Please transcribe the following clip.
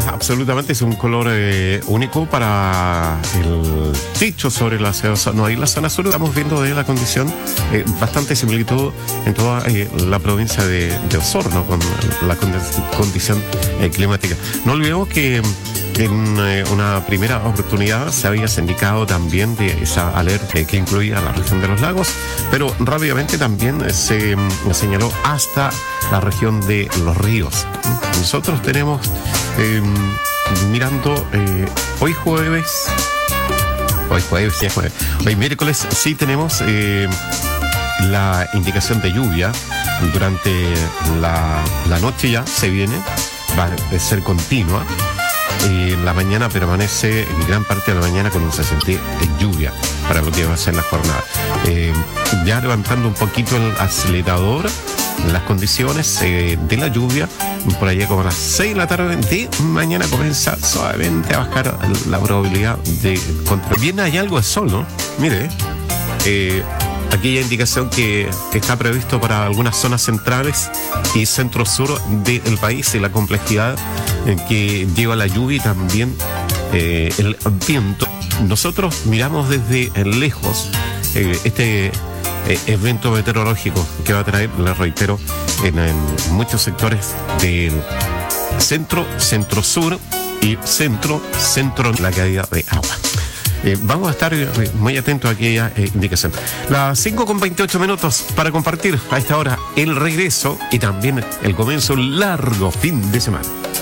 absolutamente, es un color único para el techo sobre la ciudad de Osorno. Ahí en la zona sur estamos viendo de la condición bastante similitud en toda la provincia de Osorno con la condición climática. No olvidemos que en una primera oportunidad se había indicado también de esa alerta que incluía la región de los lagos, pero rápidamente también se señaló hasta la región de los ríos. Nosotros tenemos, mirando, hoy miércoles, sí tenemos la indicación de lluvia durante la noche, ya se viene, va a ser continua. En la mañana permanece en gran parte de la mañana con un 60 de lluvia para lo que va a ser la jornada. Ya levantando un poquito el acelerador, las condiciones de la lluvia, por allá como a las 6 de la tarde de mañana comienza suavemente a bajar la probabilidad de contra. Viene hay algo de sol, ¿no? Mire, aquella indicación que está previsto para algunas zonas centrales y centro-sur del país y la complejidad que lleva la lluvia y también el viento. Nosotros miramos desde lejos este evento meteorológico que va a traer, les reitero, en muchos sectores del centro, centro-sur y centro la caída de agua. Vamos a estar muy atentos a aquella indicación. Las 5:28 para compartir a esta hora el regreso y también el comienzo de un largo fin de semana.